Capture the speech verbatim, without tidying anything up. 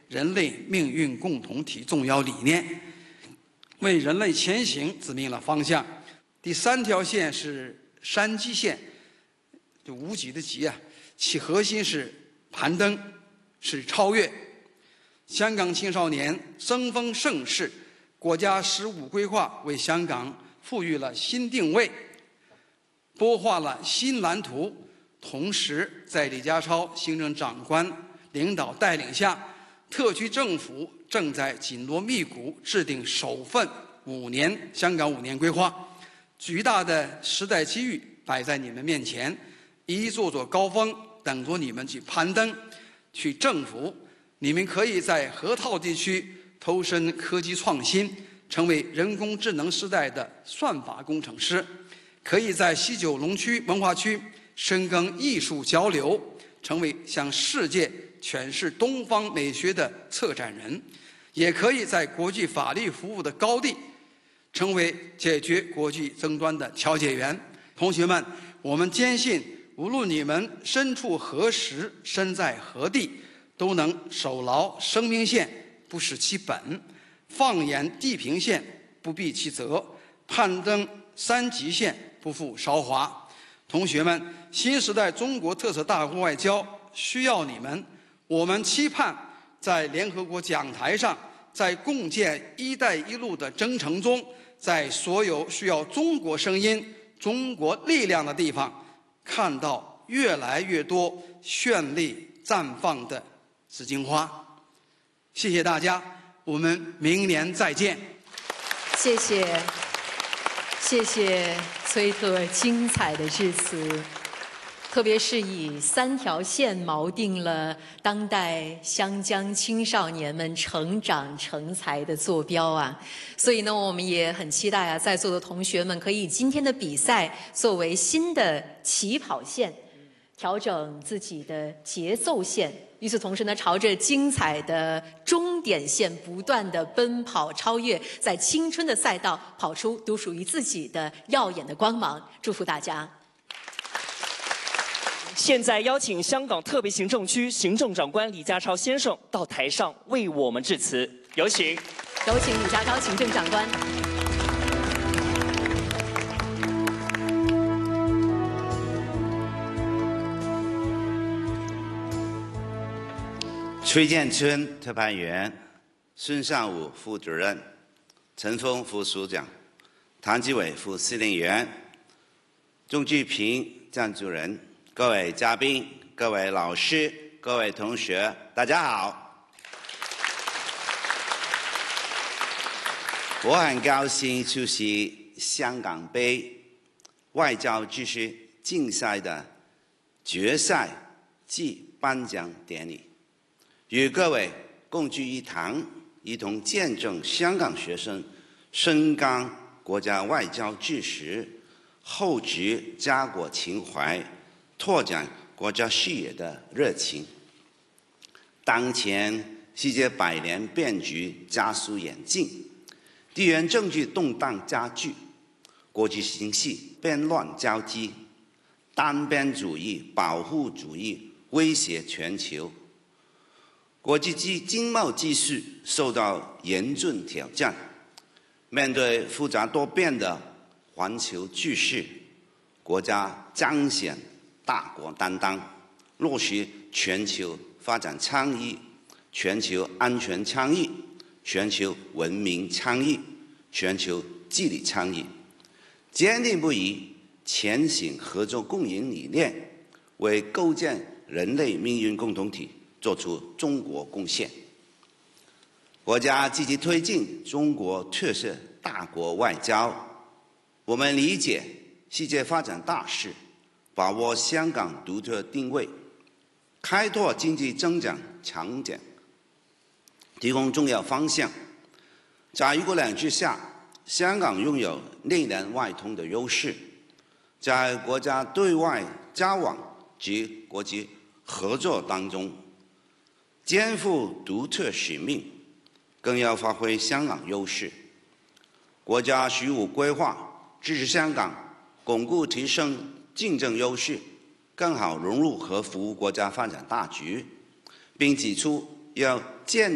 人类命运共同体重要理念，为人类前行指明了方向。第三条线是山脊线，就无极的极啊，其核心是攀登，是超越。香港青少年生风盛世，国家“十五”规划为香港赋予了新定位，擘画了新蓝图。同时，在李家超行政长官领导带领下，特区政府正在紧锣密鼓制定首份五年香港五年规划。巨大的时代机遇摆在你们面前，一座座高峰等着你们去攀登、去征服。你们可以在河套地区投身科技创新，成为人工智能时代的算法工程师；可以在西九龙区文化区深耕艺术交流，成为向世界诠释东方美学的策展人；也可以在国际法律服务的高地，成为解决国际争端的调解员。同学们，我们坚信，无论你们身处何时，身在何地，都能守牢生命线，不失其本；放眼地平线，不避其责；攀登三极线，不负韶华。同学们，新时代中国特色大国外交需要你们。我们期盼在联合国讲台上，在共建“一带一路”的征程中，在所有需要中国声音、中国力量的地方，看到越来越多绚丽绽放的紫荆花。谢谢大家，我们明年再见。 谢谢，谢谢崔特精彩的致辞，特别是以三条线锚定了当代湘江青少年们成长成才的坐标啊！所以呢，我们也很期待啊，在座的同学们可以以今天的比赛作为新的起跑线，调整自己的节奏线。与此同时呢，朝着精彩的终点线不断的奔跑超越，在青春的赛道跑出独属于自己的耀眼的光芒。祝福大家！ 现在邀请香港特别行政区行政长官李家超先生到台上为我们致辞，有请。 有请李家超行政长官。 崔建春特派员、孙尚武副主任、陈峰副署长、唐基伟副司令员、钟巨平赞助人、各位嘉宾、各位老师、各位同学，大家好！我很高兴出席香港杯外交知识竞赛的决赛暨颁奖典礼。与各位共聚一堂，一同见证香港学生深耕国家外交知识、厚植家国情怀、拓展国家视野的热情。当前世界百年变局加速演进，地缘政治动荡加剧，国际形势变乱交织，单边主义、保护主义威胁全球。国际经贸秩序受到严峻挑战，面对复杂多变的环球局势，国家彰显大国担当，落实全球发展倡议、全球安全倡议、全球文明倡议、全球治理倡议，坚定不移前行合作共赢理念，为构建人类命运共同体做出中国贡献。国家积极推进中国特色大国外交，我们理解世界发展大势，把握香港独特定位，开拓经济增长强点，提供重要方向。在一国两制下，香港拥有内联外通的优势，在国家对外交往及国际合作当中，肩负独特使命，更要发挥香港优势。国家“十五”规划支持香港巩固提升竞争优势，更好融入和服务国家发展大局，并指出要建